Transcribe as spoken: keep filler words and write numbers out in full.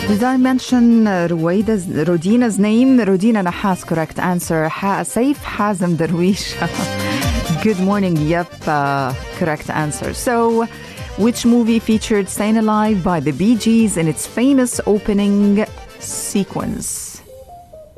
Did I mention uh, Ruwaida's, Rodina's name? Rodina Nahas, correct answer. Ha- Saif Hazem Darwish. Good morning. Yep, uh, correct answer. So, which movie featured Staying Alive by the Bee Gees in its famous opening sequence?